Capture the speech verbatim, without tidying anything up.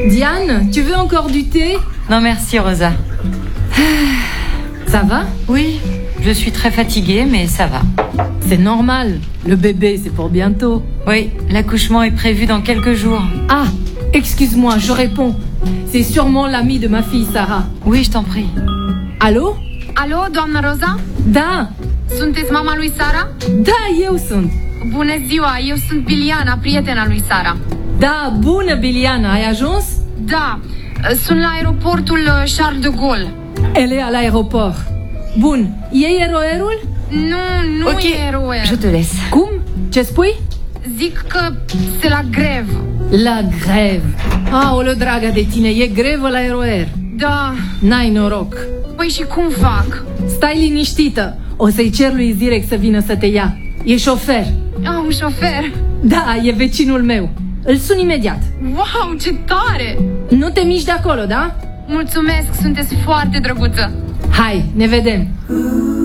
Diane, tu veux encore du thé? Non merci Rosa. Ça va? Oui, je suis très fatiguée mais ça va. C'est normal, le bébé c'est pour bientôt. Oui, l'accouchement est prévu dans quelques jours. Ah, excuse-moi, je réponds. C'est sûrement l'ami de ma fille Sarah. Oui, je t'en prie. Allô? Alo, doamna Roza? Da, Sunteți mama lui Sara? da, eu sunt. Bună ziua, eu sunt Biliana, prietena lui Sara. Da, bună, Biliana, ai ajuns? Da, sunt la aeroportul Charles de Gaulle. Elle est à l'aéroport. Bun, iei eroerul? Nu, nu Ok, e eroe. je te laisse. Cum? Ce spui? Zic că se la grev. La greve. Aoleu, draga de tine, e grevă la Aeroair. Da, N-ai noroc. păi și cum fac? Stai liniștită. O să-i cer lui Zirec să vină să te ia. E șofer. Ah, un șofer. Da, e vecinul meu. Îl sun imediat. Wow, ce tare! Nu te miști de acolo, da? Mulțumesc, sunteți foarte drăguță. Hai, ne vedem.